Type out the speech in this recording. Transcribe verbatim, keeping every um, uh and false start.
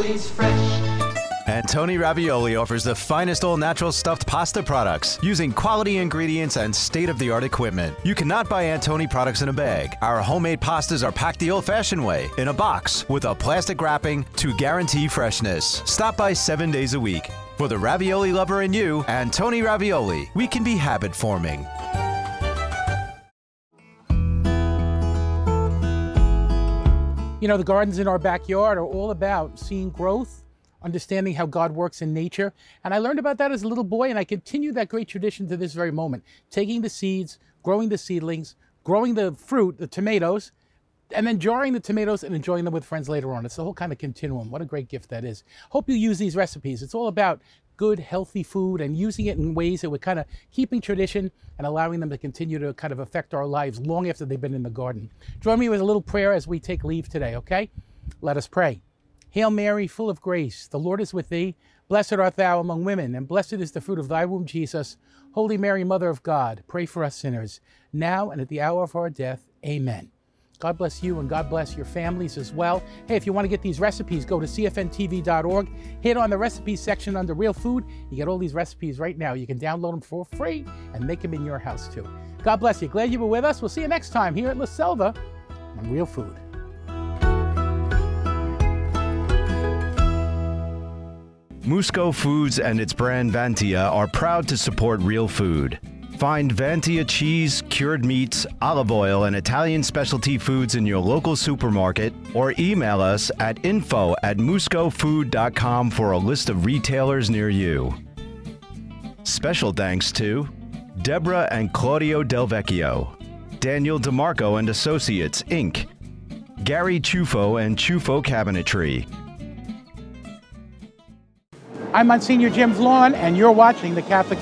always fresh. Antoni Ravioli offers the finest all-natural stuffed pasta products using quality ingredients and state-of-the-art equipment. You cannot buy Antoni products in a bag. Our homemade pastas are packed the old-fashioned way, in a box, with a plastic wrapping to guarantee freshness. Stop by seven days a week. For the ravioli lover in you, Antoni Ravioli, we can be habit-forming. You know, the gardens in our backyard are all about seeing growth, understanding how God works in nature. And I learned about that as a little boy, and I continue that great tradition to this very moment. Taking the seeds, growing the seedlings, growing the fruit, the tomatoes, and then jarring the tomatoes and enjoying them with friends later on. It's the whole kind of continuum. What a great gift that is. Hope you use these recipes. It's all about good, healthy food and using it in ways that we're kind of keeping tradition and allowing them to continue to kind of affect our lives long after they've been in the garden. Join me with a little prayer as we take leave today, okay? Let us pray. Hail Mary, full of grace, the Lord is with thee. Blessed art thou among women, and blessed is the fruit of thy womb, Jesus. Holy Mary, Mother of God, pray for us sinners, now and at the hour of our death. Amen. God bless you, and God bless your families as well. Hey, if you want to get these recipes, go to C F N T V dot org. Hit on the recipes section under Real Food. You get all these recipes right now. You can download them for free and make them in your house too. God bless you. Glad you were with us. We'll see you next time here at La Selva on Real Food. Musco Foods and its brand Vantia are proud to support Real Food. Find Vantia cheese, cured meats, olive oil, and Italian specialty foods in your local supermarket, or email us at info at musco food dot com for a list of retailers near you. Special thanks to Deborah and Claudio Del Vecchio, Daniel DeMarco and Associates, Incorporated, Gary Chufo and Chufo Cabinetry. I'm Monsignor Jim Vlon, and you're watching the Catholic